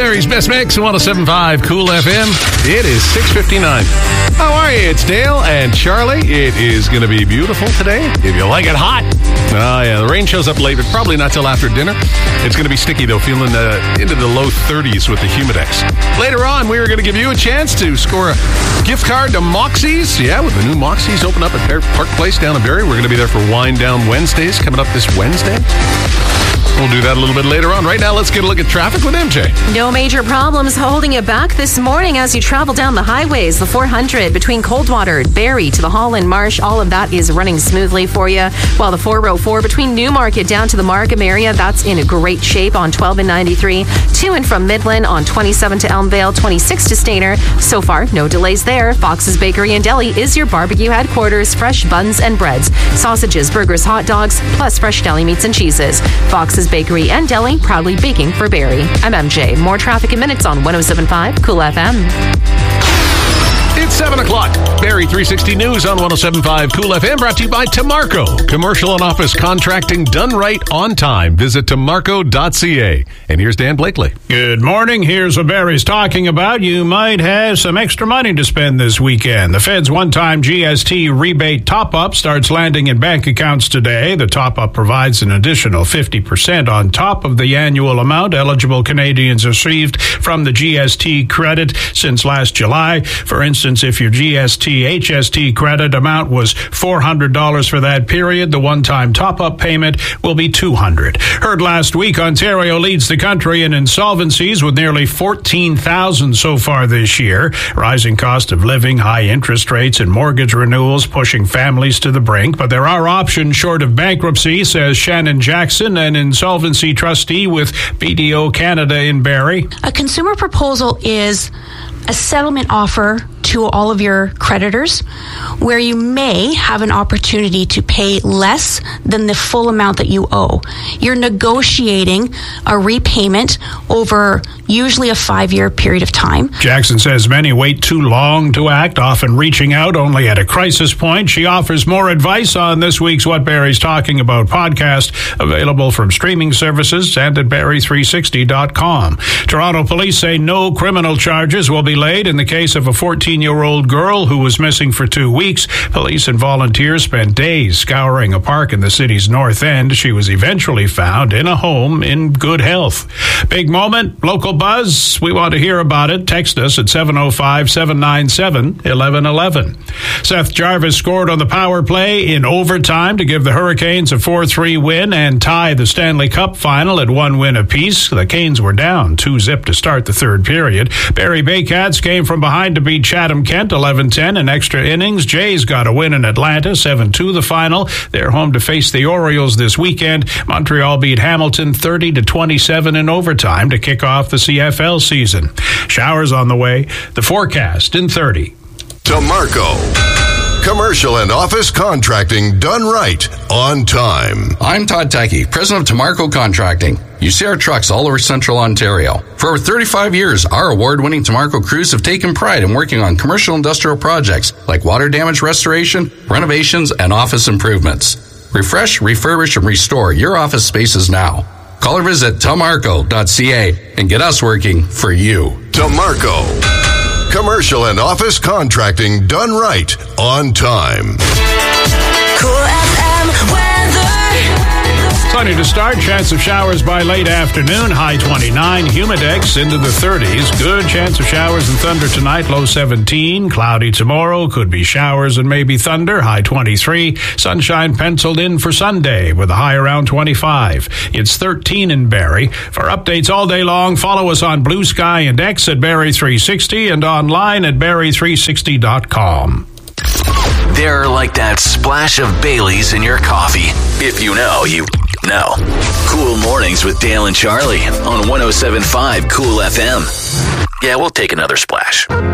Barry's Best Mix, 107.5 Cool FM. It is 6:59. How are you? It's Dale and Charlie. It is going to be beautiful today, if you like it hot. Oh, yeah, the rain shows up late, but probably not till after dinner. It's going to be sticky, though, feeling into the low 30s with the Humidex. Later on, we are going to give you a chance to score a gift card to Moxie's. Yeah, with the new Moxie's open up at Park Place down in Barrie. We're going to be there for Wine Down Wednesdays coming up this Wednesday. We'll do that a little bit later on. Right now, let's get a look at traffic with MJ. No major problems holding you back this morning as you travel down the highways. The 400 between Coldwater, Barrie to the Holland Marsh, all of that is running smoothly for you. While the 404 between Newmarket down to the Markham area, that's in a great shape on 12 and 93. To and from Midland on 27 to Elmvale, 26 to Stayner. So far, no delays there. Fox's Bakery and Deli is your barbecue headquarters. Fresh buns and breads, sausages, burgers, hot dogs, plus fresh deli meats and cheeses. Fox's Bakery and Deli, proudly baking for Barrie. I'm MJ. More traffic in minutes on 107.5 Cool FM. It's 7 o'clock. Barrie 360 News on 107.5 Cool FM, brought to you by Tamarco. Commercial and office contracting done right on time. Visit tamarco.ca. And here's Dan Blakely. Good morning. Here's what Barrie's talking about. You might have some extra money to spend this weekend. The Fed's one-time GST rebate top-up starts landing in bank accounts today. The top-up provides an additional 50% on top of the annual amount eligible Canadians received from the GST credit since last July. For instance, if your HST credit amount was $400 for that period, the one-time top-up payment will be $200. Heard last week, Ontario leads the country in insolvencies with nearly 14,000 so far this year. Rising cost of living, high interest rates, and mortgage renewals pushing families to the brink. But there are options short of bankruptcy, says Shannon Jackson, an insolvency trustee with BDO Canada in Barrie. A consumer proposal is a settlement offer to all of your creditors where you may have an opportunity to pay less than the full amount that you owe. You're negotiating a repayment over usually a 5-year period of time. Jackson says many wait too long to act, often reaching out only at a crisis point. She offers more advice on this week's What Barrie's Talking About podcast, available from streaming services and at Barrie360.com. Toronto police say no criminal charges will be laid in the case of a 14-year-old girl who was missing for 2 weeks. Police and volunteers spent days scouring a park in the city's north end. She was eventually found in a home in good health. Big moment, local buzz. We want to hear about it. Text us at 705-797-1111. Seth Jarvis scored on the power play in overtime to give the Hurricanes a 4-3 win and tie the Stanley Cup final at 1 win apiece. The Canes were down 2-0 to start the third period. Barrie Baycats came from behind to beat Chatham Kent 11-10 in extra innings. Jays got a win in Atlanta 7-2 the final. They're home to face the Orioles this weekend. Montreal beat Hamilton 30-27 in overtime to kick off the CFL season. Showers on the way. The forecast in 30. Tamarco. Commercial and office contracting done right on time. I'm Todd Tackey, president of Tamarco Contracting. You see our trucks all over Central Ontario. For over 35 years, our award-winning Tamarco crews have taken pride in working on commercial industrial projects like water damage restoration, renovations, and office improvements. Refresh, refurbish, and restore your office spaces now. Call or visit tamarco.ca and get us working for you. Tamarco. Commercial and office contracting done right on time. Cool FM weather. Sunny to start. Chance of showers by late afternoon. High 29. Humidex into the 30s. Good chance of showers and thunder tonight. Low 17. Cloudy tomorrow. Could be showers and maybe thunder. High 23. Sunshine penciled in for Sunday with a high around 25. It's 13 in Barrie. For updates all day long, follow us on Blue Sky and X at Barrie360 and online at Barrie360.com. They're like that splash of Baileys in your coffee. If you know, you know. Cool Mornings with Dale and Charlie on 107.5 Cool FM. Yeah, we'll take another splash.